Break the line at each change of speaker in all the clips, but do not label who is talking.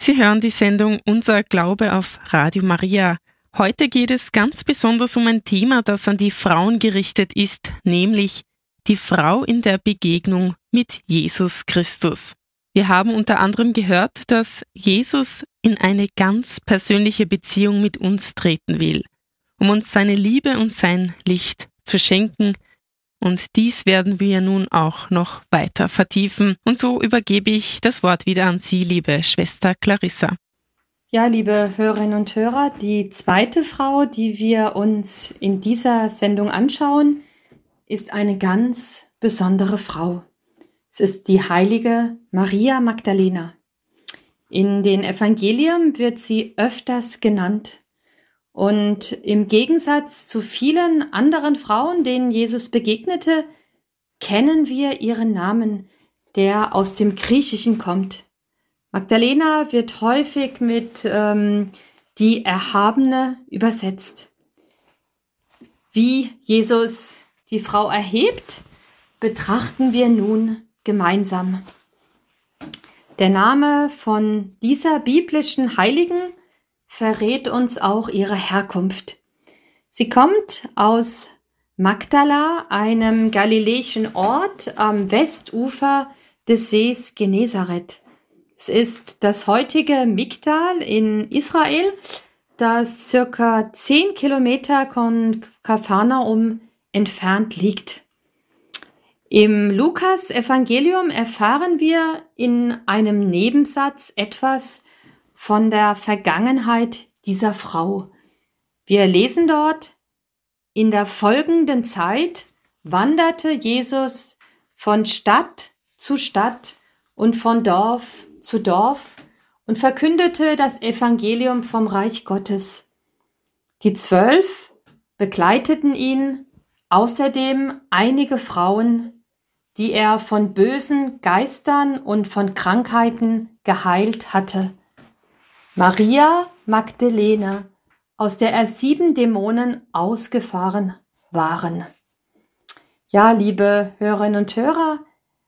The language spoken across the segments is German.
Sie hören die Sendung Unser Glaube auf Radio Maria. Heute geht es ganz besonders um ein Thema, das an die Frauen gerichtet ist, nämlich die Frau in der Begegnung mit Jesus Christus. Wir haben unter anderem gehört, dass Jesus in eine ganz persönliche Beziehung mit uns treten will, um uns seine Liebe und sein Licht zu schenken. Und dies werden wir nun auch noch weiter vertiefen. Und so übergebe ich das Wort wieder an Sie, liebe Schwester Clarissa.
Ja, liebe Hörerinnen und Hörer, die zweite Frau, die wir uns in dieser Sendung anschauen, ist eine ganz besondere Frau. Es ist die heilige Maria Magdalena. In den Evangelien wird sie öfters genannt. Und im Gegensatz zu vielen anderen Frauen, denen Jesus begegnete, kennen wir ihren Namen, der aus dem Griechischen kommt. Magdalena wird häufig mit die Erhabene übersetzt. Wie Jesus die Frau erhebt, betrachten wir nun gemeinsam. Der Name von dieser biblischen Heiligen verrät uns auch ihre Herkunft. Sie kommt aus Magdala, einem galiläischen Ort am Westufer des Sees Genezareth. Es ist das heutige Migdal in Israel, das circa 10 Kilometer von Kapharnaum entfernt liegt. Im Lukas-Evangelium erfahren wir in einem Nebensatz etwas von der Vergangenheit dieser Frau. Wir lesen dort: In der folgenden Zeit wanderte Jesus von Stadt zu Stadt und von Dorf zu Dorf und verkündete das Evangelium vom Reich Gottes. Die 12 begleiteten ihn, außerdem einige Frauen, die er von bösen Geistern und von Krankheiten geheilt hatte. Maria Magdalena, aus der 7 Dämonen ausgefahren waren. Ja, liebe Hörerinnen und Hörer,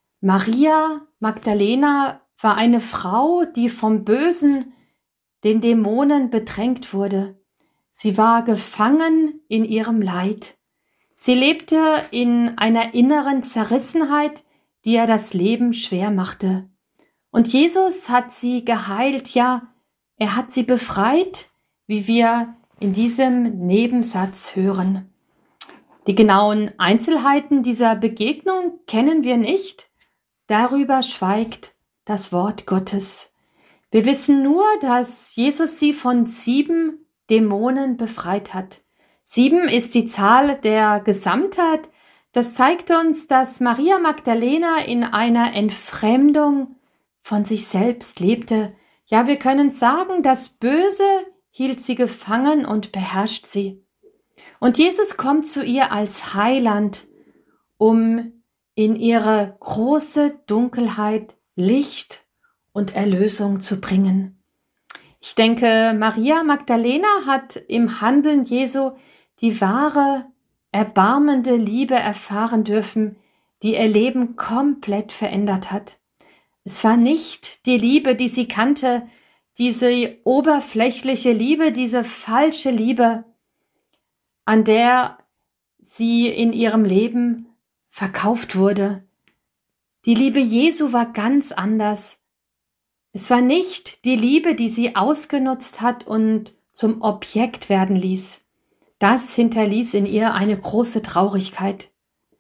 Maria Magdalena war eine Frau, die vom Bösen, den Dämonen, bedrängt wurde. Sie war gefangen in ihrem Leid. Sie lebte in einer inneren Zerrissenheit, die ihr das Leben schwer machte. Und Jesus hat sie geheilt, ja, er hat sie befreit, wie wir in diesem Nebensatz hören. Die genauen Einzelheiten dieser Begegnung kennen wir nicht. Darüber schweigt das Wort Gottes. Wir wissen nur, dass Jesus sie von 7 Dämonen befreit hat. 7 ist die Zahl der Gesamtheit. Das zeigt uns, dass Maria Magdalena in einer Entfremdung von sich selbst lebte. Ja, wir können sagen, das Böse hielt sie gefangen und beherrscht sie. Und Jesus kommt zu ihr als Heiland, um in ihre große Dunkelheit Licht und Erlösung zu bringen. Ich denke, Maria Magdalena hat im Handeln Jesu die wahre, erbarmende Liebe erfahren dürfen, die ihr Leben komplett verändert hat. Es war nicht die Liebe, die sie kannte, diese oberflächliche Liebe, diese falsche Liebe, an der sie in ihrem Leben verkauft wurde. Die Liebe Jesu war ganz anders. Es war nicht die Liebe, die sie ausgenutzt hat und zum Objekt werden ließ. Das hinterließ in ihr eine große Traurigkeit.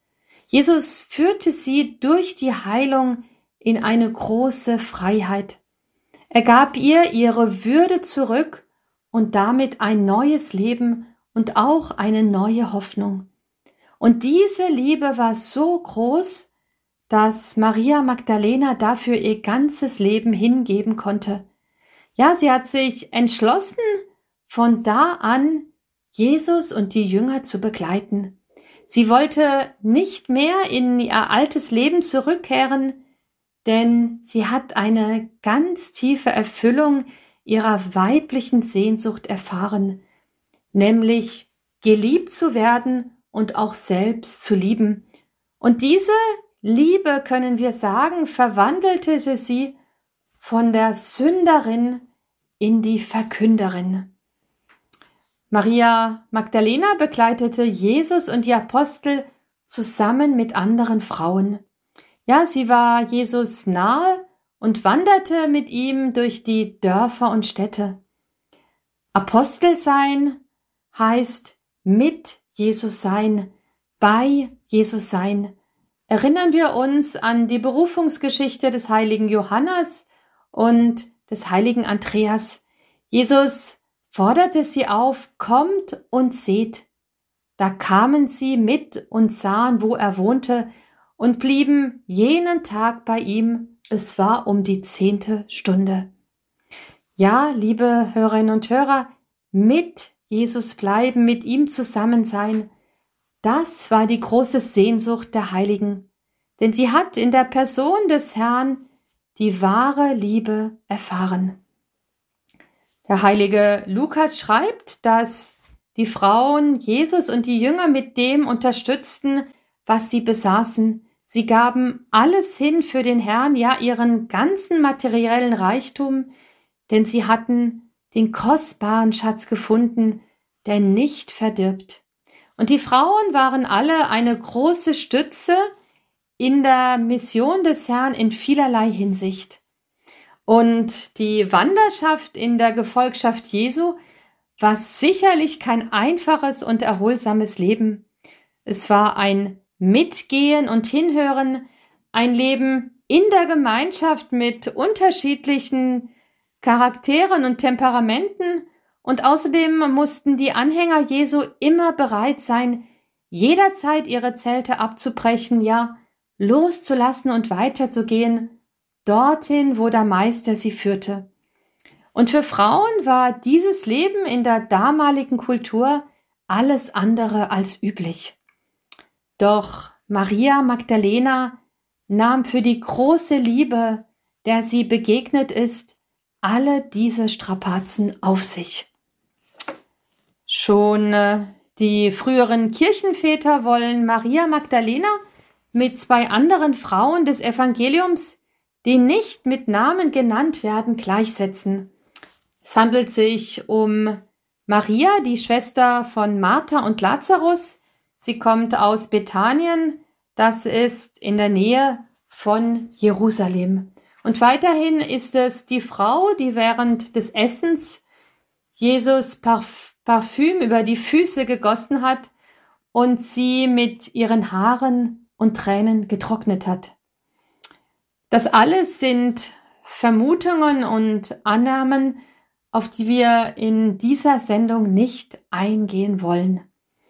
Jesus führte sie durch die Heilung in eine große Freiheit. Er gab ihr ihre Würde zurück und damit ein neues Leben und auch eine neue Hoffnung. Und diese Liebe war so groß, dass Maria Magdalena dafür ihr ganzes Leben hingeben konnte. Ja, sie hat sich entschlossen, von da an Jesus und die Jünger zu begleiten. Sie wollte nicht mehr in ihr altes Leben zurückkehren, denn sie hat eine ganz tiefe Erfüllung ihrer weiblichen Sehnsucht erfahren, nämlich geliebt zu werden und auch selbst zu lieben. Und diese Liebe, können wir sagen, verwandelte sie von der Sünderin in die Verkünderin. Maria Magdalena begleitete Jesus und die Apostel zusammen mit anderen Frauen. Ja, sie war Jesus nahe und wanderte mit ihm durch die Dörfer und Städte. Apostel sein heißt mit Jesus sein, bei Jesus sein. Erinnern wir uns an die Berufungsgeschichte des heiligen Johannes und des heiligen Andreas. Jesus forderte sie auf, kommt und seht. Da kamen sie mit und sahen, wo er wohnte, und blieben jenen Tag bei ihm. Es war um die 10. Stunde. Ja, liebe Hörerinnen und Hörer, mit Jesus bleiben, mit ihm zusammen sein, das war die große Sehnsucht der Heiligen. Denn sie hat in der Person des Herrn die wahre Liebe erfahren. Der heilige Lukas schreibt, dass die Frauen Jesus und die Jünger mit dem unterstützten, was sie besaßen. Sie gaben alles hin für den Herrn, ja ihren ganzen materiellen Reichtum, denn sie hatten den kostbaren Schatz gefunden, der nicht verdirbt. Und die Frauen waren alle eine große Stütze in der Mission des Herrn in vielerlei Hinsicht. Und die Wanderschaft in der Gefolgschaft Jesu war sicherlich kein einfaches und erholsames Leben. Es war ein Mitgehen und Hinhören, ein Leben in der Gemeinschaft mit unterschiedlichen Charakteren und Temperamenten, und außerdem mussten die Anhänger Jesu immer bereit sein, jederzeit ihre Zelte abzubrechen, ja, loszulassen und weiterzugehen, dorthin, wo der Meister sie führte. Und für Frauen war dieses Leben in der damaligen Kultur alles andere als üblich. Doch Maria Magdalena nahm für die große Liebe, der sie begegnet ist, alle diese Strapazen auf sich. Schon die früheren Kirchenväter wollen Maria Magdalena mit 2 anderen Frauen des Evangeliums, die nicht mit Namen genannt werden, gleichsetzen. Es handelt sich um Maria, die Schwester von Martha und Lazarus. Sie kommt aus Bethanien, das ist in der Nähe von Jerusalem. Und weiterhin ist es die Frau, die während des Essens Jesus Parfüm über die Füße gegossen hat und sie mit ihren Haaren und Tränen getrocknet hat. Das alles sind Vermutungen und Annahmen, auf die wir in dieser Sendung nicht eingehen wollen.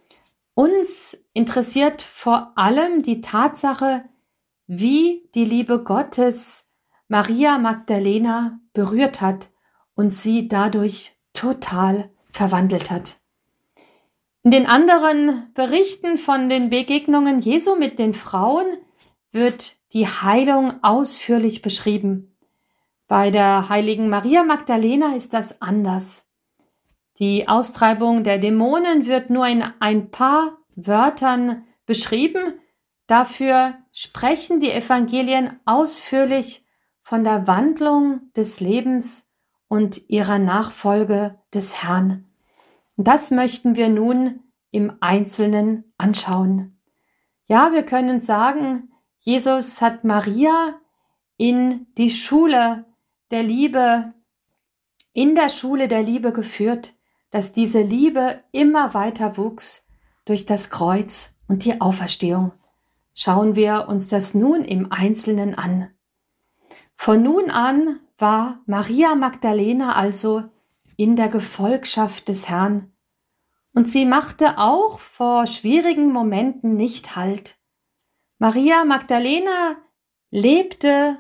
Uns interessiert vor allem die Tatsache, wie die Liebe Gottes Maria Magdalena berührt hat und sie dadurch total verwandelt hat. In den anderen Berichten von den Begegnungen Jesu mit den Frauen wird die Heilung ausführlich beschrieben. Bei der heiligen Maria Magdalena ist das anders. Die Austreibung der Dämonen wird nur in ein paar Wörtern beschrieben. Dafür sprechen die Evangelien ausführlich von der Wandlung des Lebens und ihrer Nachfolge des Herrn. Und das möchten wir nun im Einzelnen anschauen. Ja, wir können sagen, Jesus hat Maria in die Schule der Liebe, in der Schule der Liebe geführt, dass diese Liebe immer weiter wuchs durch das Kreuz und die Auferstehung. Schauen wir uns das nun im Einzelnen an. Von nun an war Maria Magdalena also in der Gefolgschaft des Herrn. Und sie machte auch vor schwierigen Momenten nicht Halt. Maria Magdalena lebte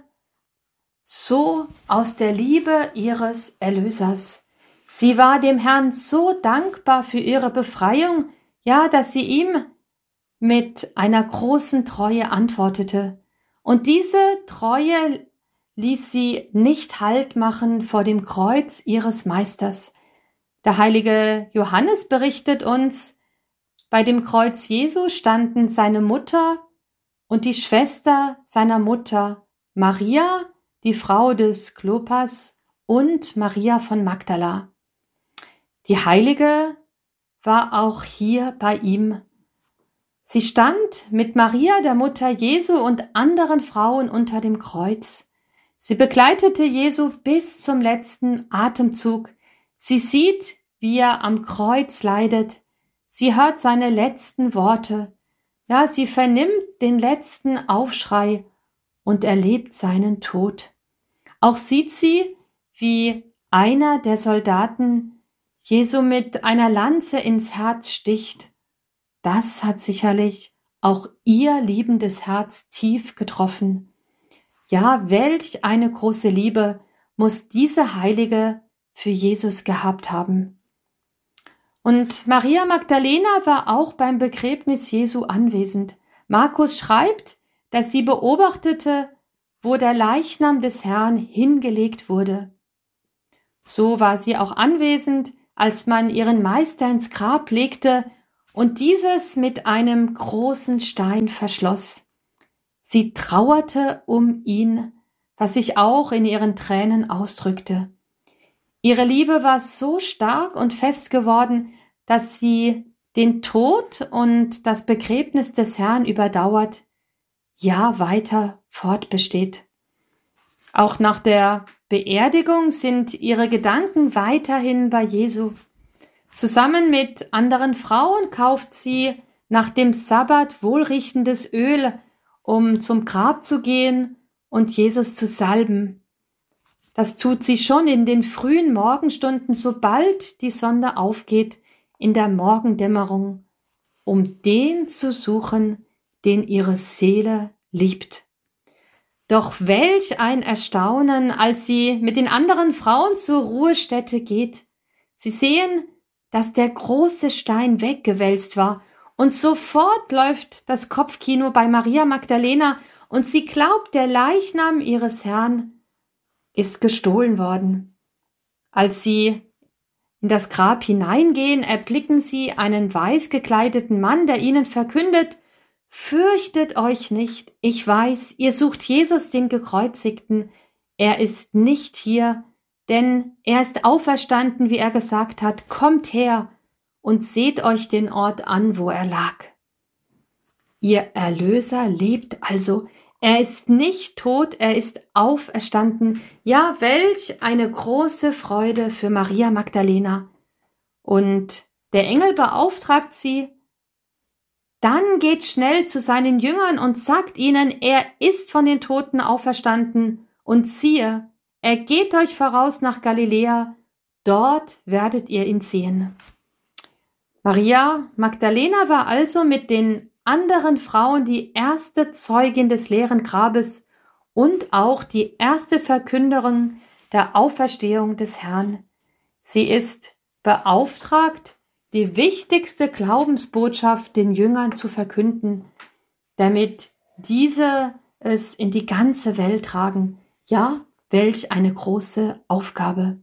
so aus der Liebe ihres Erlösers. Sie war dem Herrn so dankbar für ihre Befreiung, ja, dass sie ihm mit einer großen Treue antwortete. Und diese Treue ließ sie nicht Halt machen vor dem Kreuz ihres Meisters. Der heilige Johannes berichtet uns, bei dem Kreuz Jesu standen seine Mutter und die Schwester seiner Mutter, Maria, die Frau des Klopas, und Maria von Magdala. Die Heilige war auch hier bei ihm. Sie stand mit Maria, der Mutter Jesu, und anderen Frauen unter dem Kreuz. Sie begleitete Jesu bis zum letzten Atemzug. Sie sieht, wie er am Kreuz leidet. Sie hört seine letzten Worte. Ja, sie vernimmt den letzten Aufschrei und erlebt seinen Tod. Auch sieht sie, wie einer der Soldaten Jesu mit einer Lanze ins Herz sticht. Das hat sicherlich auch ihr liebendes Herz tief getroffen. Ja, welch eine große Liebe muss diese Heilige für Jesus gehabt haben. Und Maria Magdalena war auch beim Begräbnis Jesu anwesend. Markus schreibt, dass sie beobachtete, wo der Leichnam des Herrn hingelegt wurde. So war sie auch anwesend, als man ihren Meister ins Grab legte und dieses mit einem großen Stein verschloss. Sie trauerte um ihn, was sich auch in ihren Tränen ausdrückte. Ihre Liebe war so stark und fest geworden, dass sie den Tod und das Begräbnis des Herrn überdauert, ja weiter fortbesteht. Auch nach der Beerdigung sind ihre Gedanken weiterhin bei Jesu. Zusammen mit anderen Frauen kauft sie nach dem Sabbat wohlriechendes Öl, um zum Grab zu gehen und Jesus zu salben. Das tut sie schon in den frühen Morgenstunden, sobald die Sonne aufgeht, in der Morgendämmerung, um den zu suchen, den ihre Seele liebt. Doch welch ein Erstaunen, als sie mit den anderen Frauen zur Ruhestätte geht. Sie sehen, dass der große Stein weggewälzt war, und sofort läuft das Kopfkino bei Maria Magdalena und sie glaubt, der Leichnam ihres Herrn ist gestohlen worden. Als sie in das Grab hineingehen, erblicken sie einen weiß gekleideten Mann, der ihnen verkündet: Fürchtet euch nicht, ich weiß, ihr sucht Jesus, den Gekreuzigten. Er ist nicht hier, denn er ist auferstanden, wie er gesagt hat. Kommt her und seht euch den Ort an, wo er lag. Ihr Erlöser lebt also. Er ist nicht tot, er ist auferstanden. Ja, welch eine große Freude für Maria Magdalena. Und der Engel beauftragt sie: Dann geht schnell zu seinen Jüngern und sagt ihnen, er ist von den Toten auferstanden. Und siehe, er geht euch voraus nach Galiläa, dort werdet ihr ihn sehen. Maria Magdalena war also mit den anderen Frauen die erste Zeugin des leeren Grabes und auch die erste Verkünderin der Auferstehung des Herrn. Sie ist beauftragt, die wichtigste Glaubensbotschaft den Jüngern zu verkünden, damit diese es in die ganze Welt tragen. Ja, welch eine große Aufgabe.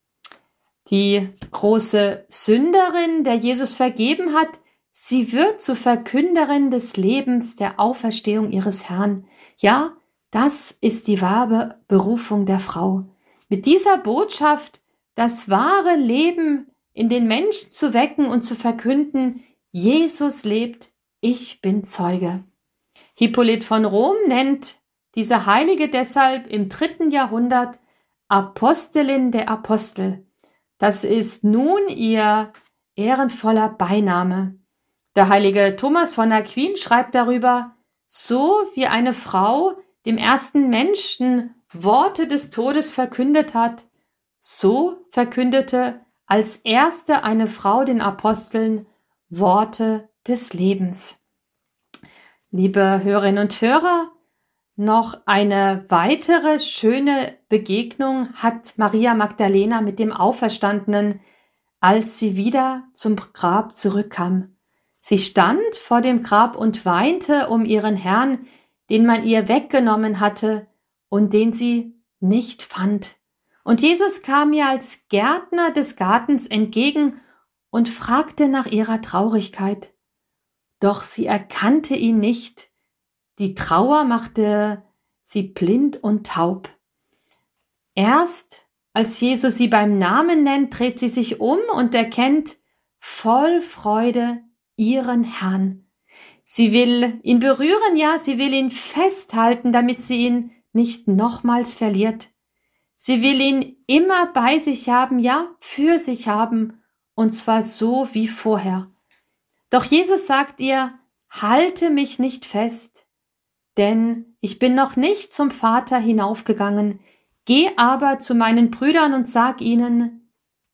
Die große Sünderin, der Jesus vergeben hat, sie wird zur Verkünderin des Lebens, der Auferstehung ihres Herrn. Ja, das ist die wahre Berufung der Frau. Mit dieser Botschaft das wahre Leben in den Menschen zu wecken und zu verkünden: Jesus lebt, ich bin Zeuge. Hippolyt von Rom nennt diese Heilige deshalb im 3. Jahrhundert Apostelin der Apostel. Das ist nun ihr ehrenvoller Beiname. Der heilige Thomas von Aquin schreibt darüber: So wie eine Frau dem ersten Menschen Worte des Todes verkündet hat, so verkündete als erste eine Frau den Aposteln Worte des Lebens. Liebe Hörerinnen und Hörer, noch eine weitere schöne Begegnung hat Maria Magdalena mit dem Auferstandenen, als sie wieder zum Grab zurückkam. Sie stand vor dem Grab und weinte um ihren Herrn, den man ihr weggenommen hatte und den sie nicht fand. Und Jesus kam ihr als Gärtner des Gartens entgegen und fragte nach ihrer Traurigkeit. Doch sie erkannte ihn nicht. Die Trauer machte sie blind und taub. Erst Als Jesus sie beim Namen nennt, dreht sie sich um und erkennt voll Freude ihren Herrn. Sie will ihn berühren, ja, sie will ihn festhalten, damit sie ihn nicht nochmals verliert. Sie will ihn immer bei sich haben, ja, für sich haben, und zwar so wie vorher. Doch Jesus sagt ihr, halte mich nicht fest, denn ich bin noch nicht zum Vater hinaufgegangen. Geh aber zu meinen Brüdern und sag ihnen,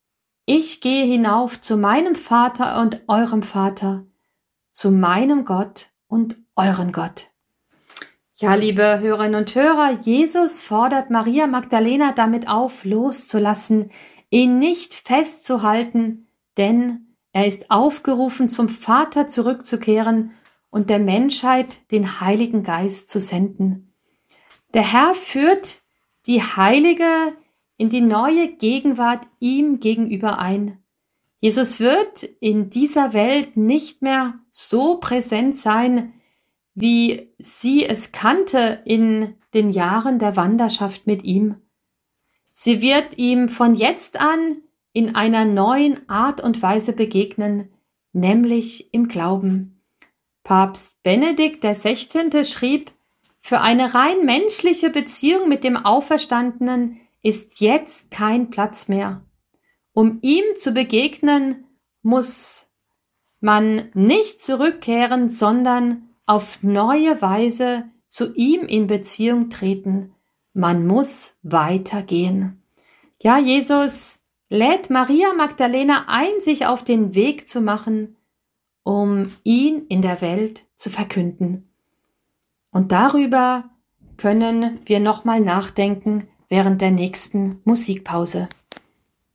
ich gehe hinauf zu meinem Vater und eurem Vater, zu meinem Gott und euren Gott. Ja, liebe Hörerinnen und Hörer, Jesus fordert Maria Magdalena damit auf, loszulassen, ihn nicht festzuhalten, denn er ist aufgerufen, zum Vater zurückzukehren und der Menschheit den Heiligen Geist zu senden. Der Herr führt die Heilige in die neue Gegenwart ihm gegenüber ein. Jesus wird in dieser Welt nicht mehr so präsent sein, wie sie es kannte in den Jahren der Wanderschaft mit ihm. Sie wird ihm von jetzt an in einer neuen Art und Weise begegnen, nämlich im Glauben. Papst Benedikt XVI. Schrieb, für eine rein menschliche Beziehung mit dem Auferstandenen ist jetzt kein Platz mehr. Um ihm zu begegnen, muss man nicht zurückkehren, sondern auf neue Weise zu ihm in Beziehung treten. Man muss weitergehen. Ja, Jesus lädt Maria Magdalena ein, sich auf den Weg zu machen, um ihn in der Welt zu verkünden. Und darüber können wir nochmal nachdenken während der nächsten Musikpause.